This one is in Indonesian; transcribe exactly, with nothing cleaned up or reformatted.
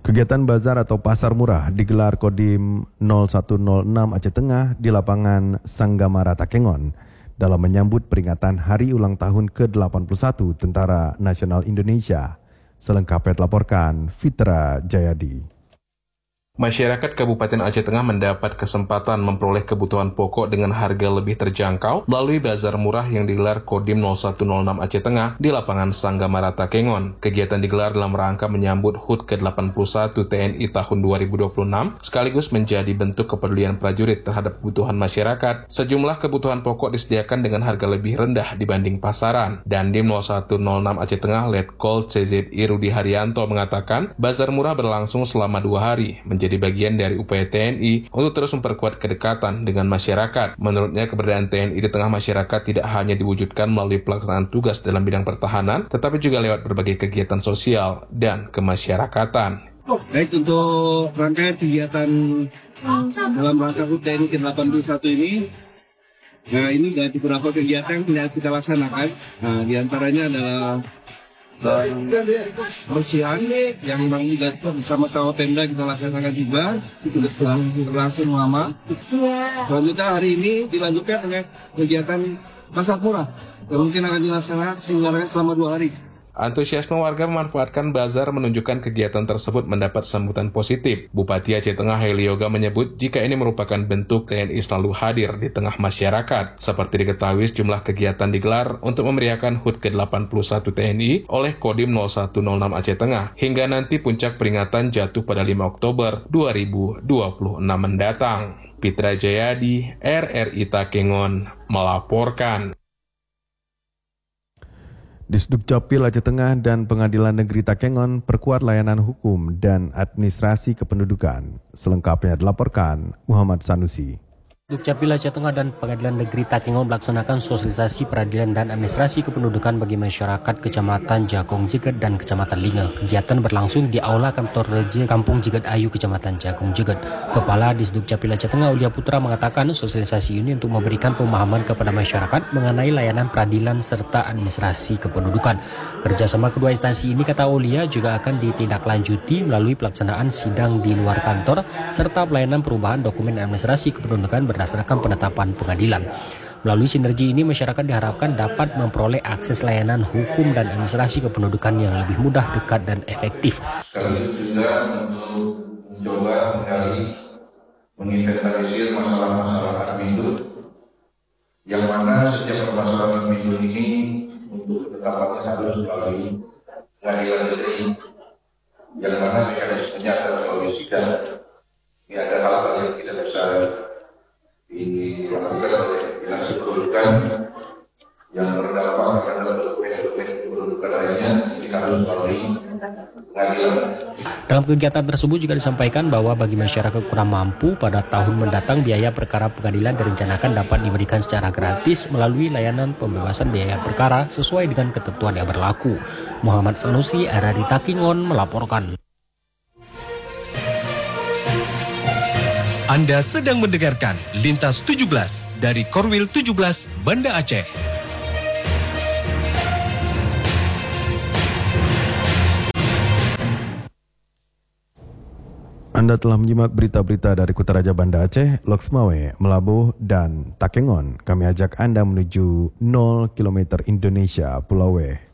Kegiatan bazar atau pasar murah digelar Kodim nol satu nol enam Aceh Tengah di lapangan Sanggamara Takengon dalam menyambut peringatan Hari Ulang Tahun ke delapan puluh satu Tentara Nasional Indonesia. Selengkapnya dilaporkan Fitra Jayadi. Masyarakat Kabupaten Aceh Tengah mendapat kesempatan memperoleh kebutuhan pokok dengan harga lebih terjangkau melalui bazar murah yang digelar Kodim nol satu nol enam Aceh Tengah di lapangan Sanggamara Takengon. Kegiatan digelar dalam rangka menyambut H U T ke delapan puluh satu T N I tahun dua ribu dua puluh enam, sekaligus menjadi bentuk kepedulian prajurit terhadap kebutuhan masyarakat. Sejumlah kebutuhan pokok disediakan dengan harga lebih rendah dibanding pasaran. Dandim nol satu nol enam Aceh Tengah Letkol C Z I Rudi Haryanto mengatakan, bazar murah berlangsung selama dua hari, menjadi jadi bagian dari upaya T N I untuk terus memperkuat kedekatan dengan masyarakat. Menurutnya, keberadaan T N I di tengah masyarakat tidak hanya diwujudkan melalui pelaksanaan tugas dalam bidang pertahanan, tetapi juga lewat berbagai kegiatan sosial dan kemasyarakatan. Baik, untuk rangkaian kegiatan dalam rangka H U T T N I ke delapan puluh satu ini, nah ini ada beberapa kegiatan yang kita laksanakan. Nah, diantaranya adalah bersihan yang memang bersama-sama Pemda kita laksanakan juga, itu sudah berlangsung lama. Selanjutnya hari ini dilanjutkan dengan kegiatan pasar murah yang mungkin akan dilaksanakan selama dua hari. Antusiasme warga memanfaatkan bazar menunjukkan kegiatan tersebut mendapat sambutan positif. Bupati Aceh Tengah Heli Yoga menyebut jika ini merupakan bentuk T N I selalu hadir di tengah masyarakat. Seperti diketahui, sejumlah kegiatan digelar untuk memeriahkan H U T ke delapan puluh satu T N I oleh Kodim nol satu nol enam Aceh Tengah, hingga nanti puncak peringatan jatuh pada lima Oktober dua ribu dua puluh enam mendatang. Fitra Jayadi, R R I Takengon, melaporkan. Disduk Capil Aceh Tengah dan Pengadilan Negeri Takengon perkuat layanan hukum dan administrasi kependudukan. Selengkapnya dilaporkan Muhammad Sanusi. Dukcapil Aceh Tengah dan Pengadilan Negeri Takengon melaksanakan sosialisasi peradilan dan administrasi kependudukan bagi masyarakat Kecamatan Jagong Jeget dan Kecamatan Linge. Kegiatan berlangsung di Aula Kantor Reje Kampung Jeget Ayu, Kecamatan Jagong Jeget. Kepala Disdukcapil Aceh Tengah Ulia Putra mengatakan sosialisasi ini untuk memberikan pemahaman kepada masyarakat mengenai layanan peradilan serta administrasi kependudukan. Kerjasama kedua instansi ini, kata Ulia, juga akan ditindaklanjuti melalui pelaksanaan sidang di luar kantor serta pelayanan perubahan dokumen administrasi kependudukan berdasarkan penetapan pengadilan. Melalui sinergi ini, masyarakat diharapkan dapat memperoleh akses layanan hukum dan administrasi kependudukan yang lebih mudah, dekat, dan efektif. Sekaligus juga untuk mencoba menggali, menginventarisir masalah-masalah admin yang mana setiap permasalahan admin ini untuk ketetapannya harus melalui pengadilan negeri, yang mana mekanismenya adalah melalui sidang. Ini ada hal-hal yang tidak bisa dilakukan oleh dinas kependudukan yang berdampak terhadap dokumen-dokumen kependudukan lainnya, ini harus melalui pengadilan. Dalam kegiatan tersebut juga disampaikan bahwa bagi masyarakat kurang mampu, pada tahun mendatang biaya perkara pengadilan direncanakan dapat diberikan secara gratis melalui layanan pembebasan biaya perkara sesuai dengan ketentuan yang berlaku. Muhammad Sanusi, R R I Takengon, melaporkan. Anda sedang mendengarkan Lintas tujuh belas dari Korwil tujuh belas Banda Aceh. Anda telah menyimak berita-berita dari Kutaraja Banda Aceh, Loksmawe, Melabuh, dan Takengon. Kami ajak Anda menuju nol kilometer Indonesia, Pulau W.